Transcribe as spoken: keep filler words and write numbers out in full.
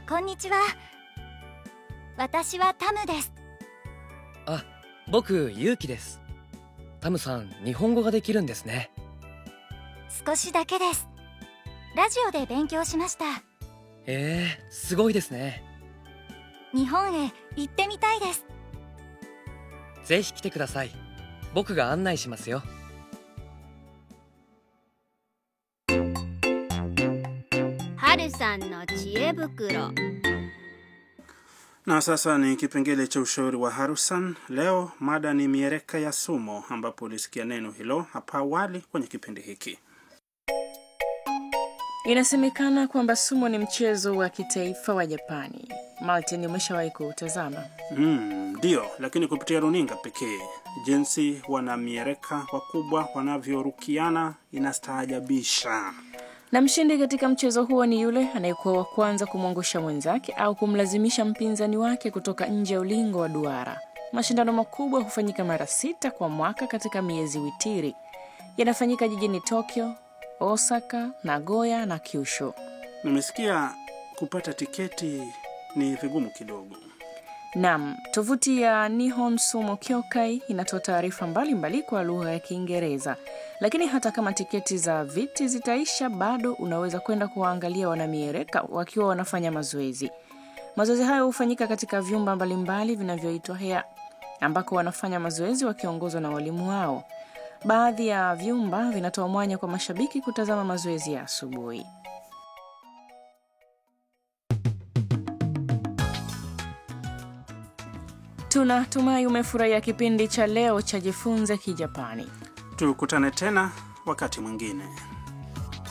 こんにちは。私はタムです。 あ、僕ユウキです。タムさん、日本語ができるんですね。 少しだけです。ラジオで勉強しました。 えー、すごいですね。 日本へ行ってみたいです。 ぜひ来てください。僕が案内しますよ。 はるさんの知恵袋。 Na sasa ni kipengele cha ushauri wa Harusan. Leo mada ni miereka ya sumo, ambapo ulisikia neno hilo hapa awali kwenye kipindi hiki. Inasemekana kwamba sumo ni mchezo wa kitaifa wa Japani. Martin, umeshawahi kuutazama? Mm, ndio, lakini kupitia runinga pekee. Jinsi wana miereka wakubwa wanavyorukiana inastaajabisha. Na mshindi katika mchezo huo ni yule anayekuwa wa kwanza kumwangusha mwenzake au kumlazimisha mpinzani wake kutoka nje ya ulingo wa duara. Mashindano makubwa hufanyika mara sita kwa mwaka katika miezi witiri. Yanafanyika jijini Tokyo, Osaka, Nagoya na Kyushu. Nimesikia kupata tiketi ni vigumu kidogo. Naam, tovuti ya Nihon Sumo Kyokai inatoa taarifa mbalimbali kwa lugha ya Kiingereza. Lakini hata kama tiketi za viti zitaisha, bado unaweza kwenda kuwaangalia wanamiereka wakiwa wanafanya mazoezi. Mazoezi hayo hufanyika katika vyumba mbalimbali vinavyoitwa hea, ambako wanafanya mazoezi wakiongozwa na walimu wao. Baadhi ya vyumba vinatoa mwanya kwa mashabiki kutazama mazoezi ya asubuhi. Tunatumai umefurahia kipindi cha leo cha Jifunze Kijapani. Tukutane tena wakati mwingine.